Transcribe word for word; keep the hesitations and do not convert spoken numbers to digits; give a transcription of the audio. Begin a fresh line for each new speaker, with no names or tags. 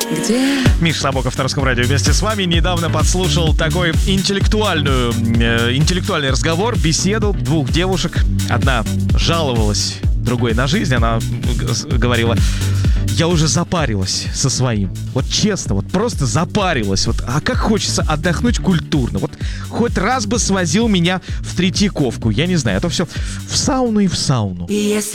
Где?
Миша Сабоков на Русском радио вместе с вами. Недавно подслушал такой интеллектуальную, э, интеллектуальный разговор, беседу двух девушек. Одна жаловалась другой на жизнь. Она говорила: я уже запарилась со своим. Вот честно, вот просто запарилась. Вот, а как хочется отдохнуть культурно. Вот хоть раз бы свозил меня в Третьяковку. Я не знаю, а то все в сауну и в сауну.
И если